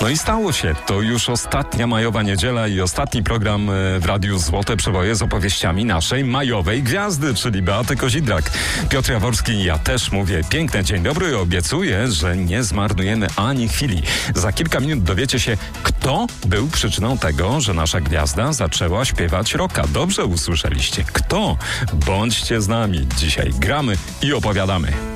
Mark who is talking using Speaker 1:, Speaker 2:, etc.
Speaker 1: No i stało się. To już ostatnia majowa niedziela i ostatni program w Radiu Złote Przeboje z opowieściami naszej majowej gwiazdy, czyli Beaty Kozidrak. Piotr Jaworski i ja też mówię piękne dzień dobry i obiecuję, że nie zmarnujemy ani chwili. Za kilka minut dowiecie się, kto był przyczyną tego, że nasza gwiazda zaczęła śpiewać rocka. Dobrze usłyszeliście. Kto? Bądźcie z nami. Dzisiaj gramy i opowiadamy.